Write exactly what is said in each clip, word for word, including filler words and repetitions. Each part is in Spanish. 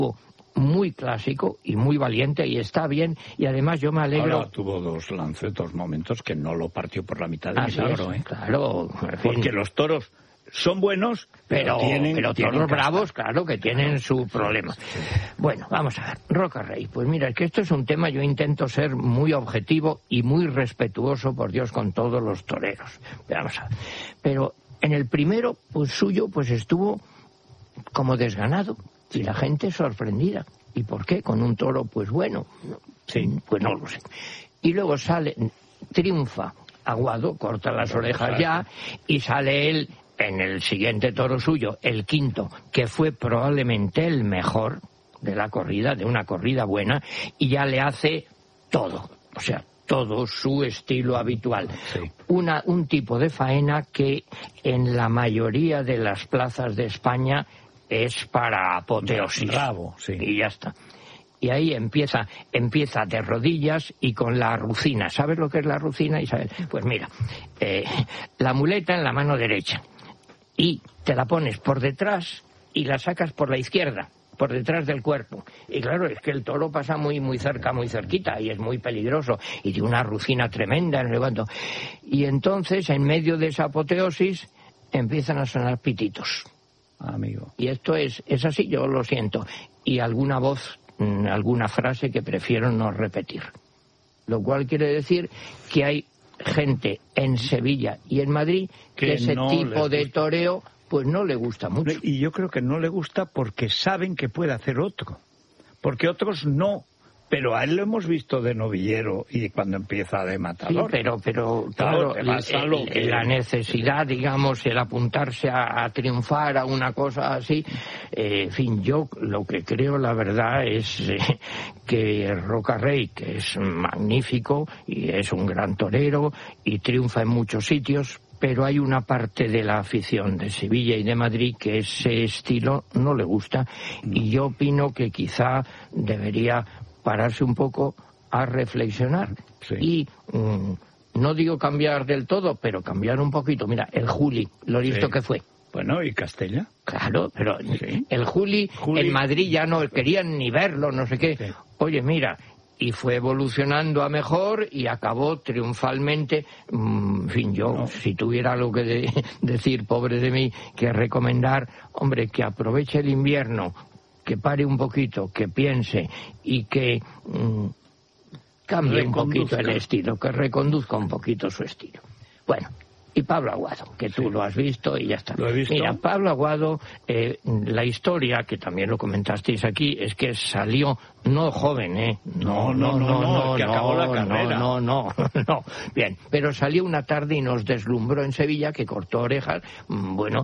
muy clásico y muy valiente, y está bien, y además yo me alegro. Ahora tuvo dos lances, dos momentos que no lo partió por la mitad de milagro, ¿eh? Claro, en fin. Porque los toros son buenos, pero, pero tienen, pero tienen toros casta. bravos, claro, que tienen Claro, su sí, problema. sí. Bueno, vamos a ver, Roca Rey, pues mira, es que esto es un tema, yo intento ser muy objetivo y muy respetuoso, por Dios, con todos los toreros. Vamos a ver. Pero en el primero, pues suyo, pues estuvo como desganado, y la gente sorprendida. ¿Y por qué? Con un toro, pues bueno, sí, pues no lo sé. Y luego sale, triunfa Aguado, corta las orejas ya, y sale él en el siguiente toro suyo, el quinto, que fue probablemente el mejor de la corrida, de una corrida buena, y ya le hace todo, o sea, todo su estilo habitual. Sí. Una, un tipo de faena que en la mayoría de las plazas de España es para apoteosis. Bravo, sí. Y ya está. Y ahí empieza, empieza de rodillas y con la rucina. ¿Sabes lo que es la rucina, Isabel? Pues mira, eh, la muleta en la mano derecha. Y te la pones por detrás y la sacas por la izquierda, por detrás del cuerpo. Y claro, es que el toro pasa muy muy cerca, muy cerquita, y es muy peligroso. Y de una rucina tremenda, no sé cuánto. Y entonces, en medio de esa apoteosis, empiezan a sonar pititos. Amigo. Y esto es, es así, yo lo siento. Y alguna voz, alguna frase que prefiero no repetir. Lo cual quiere decir que hay gente en Sevilla y en Madrid que, que ese no tipo de toreo pues no le gusta mucho. Y yo creo que no le gusta porque saben que puede hacer otro. Porque otros no. Pero a él lo hemos visto de novillero y cuando empieza de matador. Sí, pero, pero claro, claro el, lo que... la necesidad, digamos, el apuntarse a, a triunfar a una cosa así, eh, en fin, yo lo que creo, la verdad, es eh, que Roca Rey, que es magnífico y es un gran torero y triunfa en muchos sitios, pero hay una parte de la afición de Sevilla y de Madrid que ese estilo no le gusta, y yo opino que quizá debería pararse un poco a reflexionar. Sí. Y mmm, no digo cambiar del todo, pero cambiar un poquito. Mira, el Juli, lo listo sí. que fue. Bueno, ¿y Castella? Claro, pero sí. el Juli, Juli en Madrid ya no querían ni verlo, no sé qué. Sí. Oye, mira, y fue evolucionando a mejor y acabó triunfalmente. En fin, yo, no. si tuviera algo que de, decir, pobre de mí, que recomendar, hombre, que aproveche el invierno, que pare un poquito, que piense y que mmm, cambie un poquito el estilo, que reconduzca un poquito su estilo. Bueno, y Pablo Aguado, que tú sí. lo has visto y ya está. ¿Lo he visto? Mira, Pablo Aguado, eh, la historia, que también lo comentasteis aquí, es que salió no joven, ¿eh? No, no, no, no, no, no que no, acabó la carrera. No, no, no, no. Bien, pero salió una tarde y nos deslumbró en Sevilla, que cortó orejas, bueno...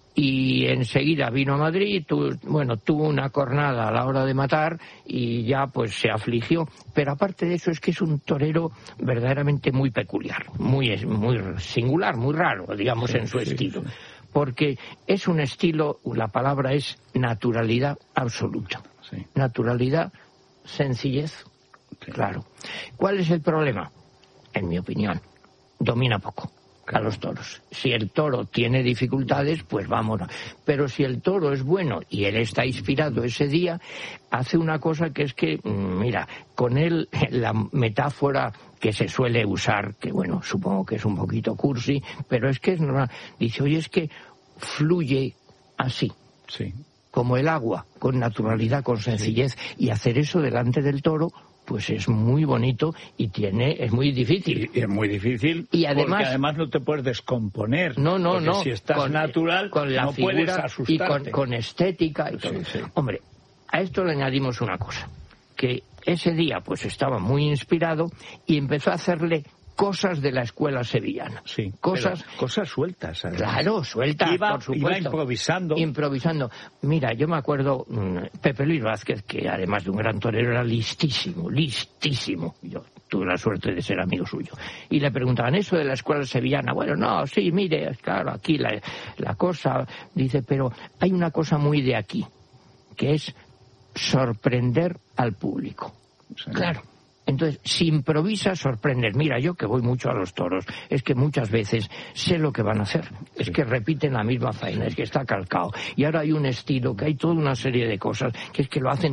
Y enseguida vino a Madrid, tu, bueno, tuvo una cornada a la hora de matar y ya pues se afligió. Pero aparte de eso es que es un torero verdaderamente muy peculiar, muy, muy singular, muy raro, digamos, sí, en su sí, estilo. Sí. Porque es un estilo, la palabra es naturalidad absoluta. Sí. Naturalidad, sencillez, sí. claro. ¿Cuál es el problema? En mi opinión, domina poco a los toros. Si el toro tiene dificultades, pues vámonos. Pero si el toro es bueno y él está inspirado ese día, hace una cosa que es que, mira, con él la metáfora que se suele usar, que bueno, supongo que es un poquito cursi, pero es que es normal. Dice, oye, es que fluye así. Sí. Como el agua, con naturalidad, con sencillez, sí. y hacer eso delante del toro, pues es muy bonito y tiene es muy difícil. Y, y es muy difícil y además, porque además no te puedes descomponer. No, no, no. Si estás con, natural, con la no figura puedes asustarte. Y con, con estética y todo. Sí, sí. Hombre, a esto le añadimos una cosa, que ese día pues estaba muy inspirado y empezó a hacerle cosas de la escuela sevillana. Sí, cosas, cosas sueltas. Además. Claro, sueltas, iba, por supuesto. Iba improvisando. Improvisando. Mira, yo me acuerdo, Pepe Luis Vázquez, que además de un gran torero era listísimo, listísimo. Yo tuve la suerte de ser amigo suyo. Y le preguntaban eso de la escuela sevillana. Bueno, no, sí, mire, claro, aquí la, la cosa... Dice, pero hay una cosa muy de aquí, que es sorprender al público. Sí. Claro. Entonces, si improvisas, sorprendes. Mira, yo que voy mucho a los toros, es que muchas veces sé lo que van a hacer. Es que repiten la misma faena, es que está calcado. Y ahora hay un estilo, que hay toda una serie de cosas, que es que lo hacen